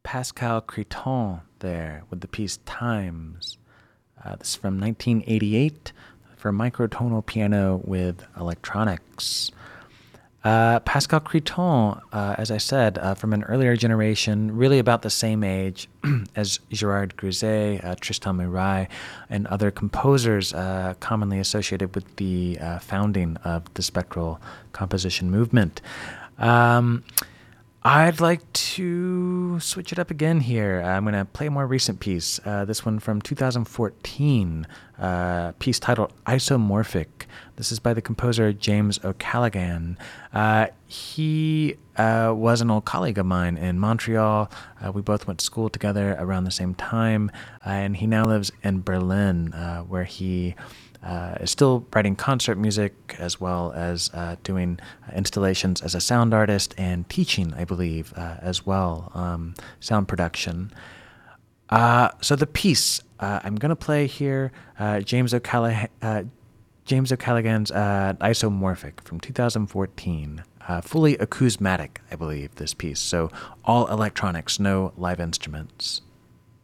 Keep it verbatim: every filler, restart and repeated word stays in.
Pascal Criton there with the piece Times. Uh, this is from nineteen eighty-eight for microtonal piano with electronics. Uh, Pascal Criton, uh, as I said, uh, from an earlier generation, really about the same age as Gerard Grisey, uh, Tristan Murail, and other composers uh, commonly associated with the uh, founding of the spectral composition movement. Um, I'd like to switch it up again here. I'm going to play a more recent piece. Uh, this one from two thousand fourteen, uh, piece titled Isomorphic. This is by the composer James O'Callaghan. Uh, he uh, was an old colleague of mine in Montreal. Uh, we both went to school together around the same time, uh, and he now lives in Berlin, uh, where he Uh, is still writing concert music as well as uh, doing installations as a sound artist and teaching, I believe, uh, as well, um, sound production. Uh, so the piece uh, I'm going to play here, uh, James O'Callaghan, uh, James O'Callaghan's uh, Isomorphic from two thousand fourteen. Uh, fully acousmatic, I believe, this piece. So all electronics, no live instruments.